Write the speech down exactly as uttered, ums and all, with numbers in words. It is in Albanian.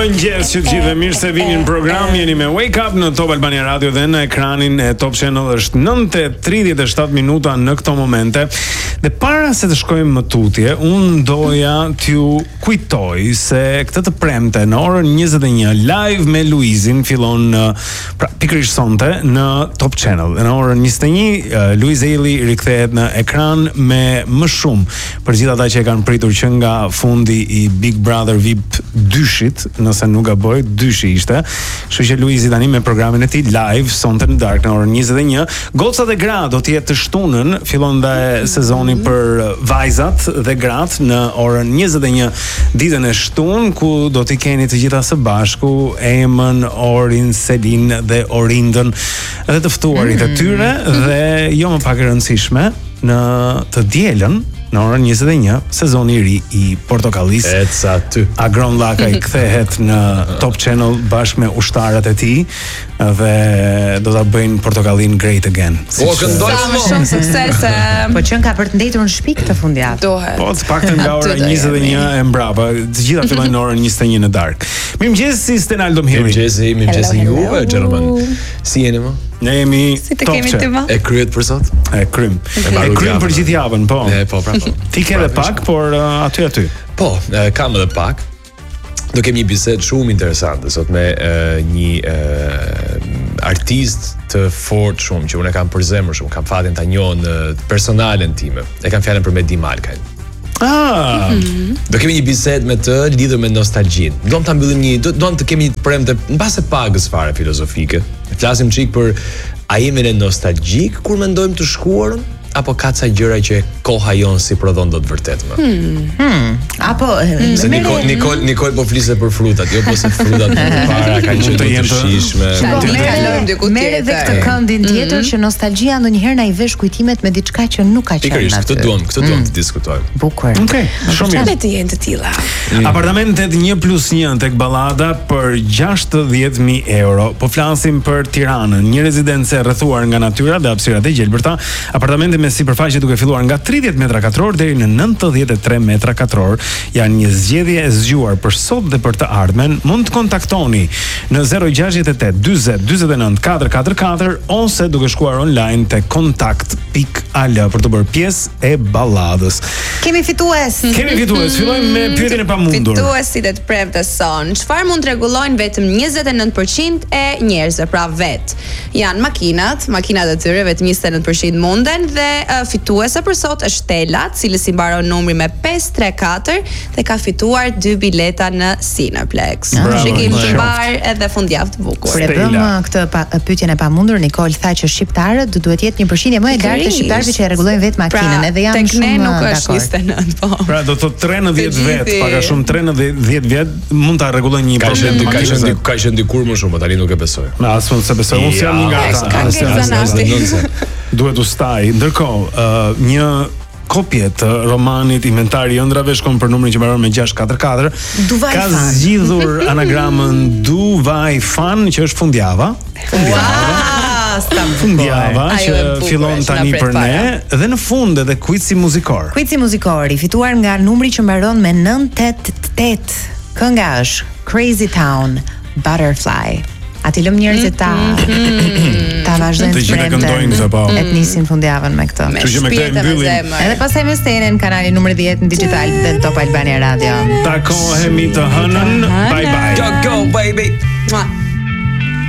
Mirëmëngjes që të gjithëve, mirë se vini në program. Jeni me Wake Up në Top Albania Radio dhe në ekranin e Top Channel. Është nëntë e tridhjetë e shtatë minuta në këto momente. Dhe para se të shkojmë më tutje, unë doja t'ju kujtoj se këtë të premte në orën njëzet e një live me Luizin fillon pra pikërisht sonte në Top Channel. Në orën njëzet e një Luiz Eli rikthehet në ekran me më shumë për gjithë ata që e kanë pritur që nga fundi i Big Brother V I P dyshit, nëse nuk gaboj, dyshi ishte. Kështu që Luizi tani me programin e tij live sonte në darkë në orën njëzet e një. Gocat e gra do të jetë të shtunën, fillon dhe sezoni për vajzat dhe gratë në orën njëzet e një ditën e shtunë, ku do t'i keni të gjitha së bashku Emën, Orin, Selin dhe Orindën dhe të ftuarit e tyre dhe jo më pak e rëndësishme në të dielën në orën njëzet e një, sezoni i ri i Portokallis. Eca ty. Agron Llakaj kthehet në Top Channel bashkë me ushtarët e tij dhe do ta bëjnë Portokallin great again. Po këndoj më shumë suksese. Po qen ka për të ndetur në shtëpi këtë fundjavë. Dohet. Po të paktën nga ora njëzet e një e mbrapa, të gjitha fillojnë në orën njëzet e një në darkë. Mirëmëngjes si Stenaldo Mhiri. Mirëmëngjes, mirëmëngjes juve, gentlemen. Si jeni më? Ne jemi si të kemi ty më? E kryet për sot? E krym. E krym për gjithë javën, po. E po, pra po. Ti ke edhe pak, por uh, aty aty. Po, uh, kam edhe pak. Do kemi një bisedë shumë interesante sot me uh, një uh, artist të fortë shumë që unë e kam për zemër shumë, kam fatin ta njoh në personalen time. E kam fjalën për Medi Malkajn. Ah. Mm-hmm. Do kemi një bisedë me të lidhur me nostalgjinë. Do të mbyllim një, do, do të kemi një premte mbase pagës fare filozofike. Flasim çik për a jemi ne nostalgjik kur mendojmë të shkuarën apo ka ca gjëra që koha jon si prodhon do të vërtet më. Hmm. Hmm. Apo hmm. se Nikol Nikol Nikol po flisë për frutat, jo po se frutat para kanë qenë të shishme. Merë edhe këtë këndin tjetër që nostalgjia ndonjëherë na i vesh kujtimet me diçka që nuk ka qenë aty. Pikërisht, këtë duam, këtë duam të diskutojmë. Bukur. Okej, shumë mirë. Le të jenë të tilla. Apartamentet një plus një tek Ballada për gjashtëdhjetë mijë euro. Po flasim për Tiranën, një rezidencë e rrethuar nga natyra dhe hapësirat e gjelbërta. Apartamente me sipërfaqe duke filluar nga tridhjetë metra katror deri në nëntëdhjetë e tre metra katror. Janë një zgjedhje e zgjuar për sot dhe për të ardhmen. Mund të kontaktoni në zero gjasht e tetë dyzet dyzet e nëntë katër katër katër ose duke shkuar online te kontakt pikë al për të bërë pjesë e balladës. Kemi fitues. Kemi fitues. Fillojmë me pyetjen e pamundur. Fituesit e të premtes son. Çfarë mund të rregullojnë vetëm njëzet e nëntë përqind e njerëzve, pra vet? Janë makinat, makinat e tyre vetëm njëzet e nëntë përqind munden dhe uh, fituese për sot është Stella, cili si mbaron numri me pesë tre katër dhe ka fituar dy bileta në Cineplex. Shikim të mbar edhe fundjavë të bukur. Kur e bëm këtë pa, pyetjen e pamundur, Nikol tha që shqiptarët do duhet jetë një përqindje më e lartë të shqiptarëve që e rregullojnë vetë makinën, pra, edhe janë shumë dakord. Nuk është njëzet e nëntë, po. Pra do të thotë tre në dhjetë vet, pak a shumë tre në dhjetë vjet mund ta rregullojnë një problem. Ka qenë ka qenë dikur më shumë, tani nuk e besoj. Na asun se besoj, unë jam një nga ata. Duhet u staj. Ndërkohë, uh, një kopje të romanit Inventari i ëndrave shkon për numrin që mbaron me gjashtë katër katër. Ka zgjidhur anagramën Du Vaj Fan, që është fundjava. Fundjava. Wow, fundjava që fillon tani për ne dhe në fund edhe quizi muzikor. Quizi muzikor i fituar nga numri që mbaron me nëntë tetë tetë. Kënga është Crazy Town, Butterfly. A ti lëm njerëzit ta ta vazhdojnë të premten. E të nisin fundjavën me këtë. Me shpirtin e zemër. Edhe pastaj me Stenen kanalin numër dhjetë në digital dhe Top Albania Radio. Takohemi të hënën. Bye bye. Go go baby.